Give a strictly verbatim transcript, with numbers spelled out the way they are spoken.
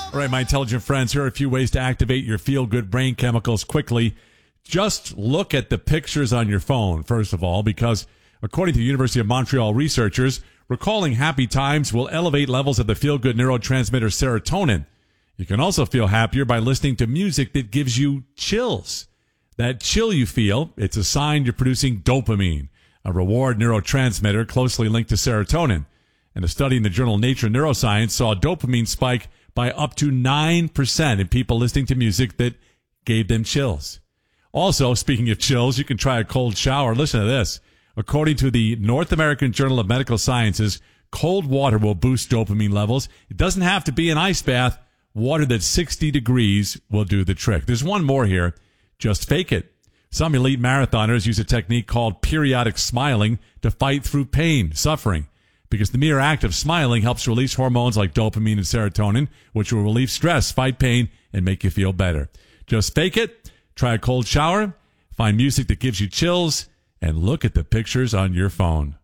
All right, my intelligent friends, here are a few ways to activate your feel-good brain chemicals quickly. Just look at the pictures on your phone, first of all, because according to the University of Montreal researchers, recalling happy times will elevate levels of the feel-good neurotransmitter serotonin. You can also feel happier by listening to music that gives you chills. That chill you feel, it's a sign you're producing dopamine, a reward neurotransmitter closely linked to serotonin. And a study in the journal Nature Neuroscience saw a dopamine spike by up to nine percent in people listening to music that gave them chills. Also, speaking of chills, you can try a cold shower. Listen to this. According to the North American Journal of Medical Sciences, cold water will boost dopamine levels. It doesn't have to be an ice bath. Water that's sixty degrees will do the trick. There's one more here. Just fake it. Some elite marathoners use a technique called periodic smiling to fight through pain, suffering, because the mere act of smiling helps release hormones like dopamine and serotonin, which will relieve stress, fight pain, and make you feel better. Just fake it. Try a cold shower. Find music that gives you chills, and look at the pictures on your phone.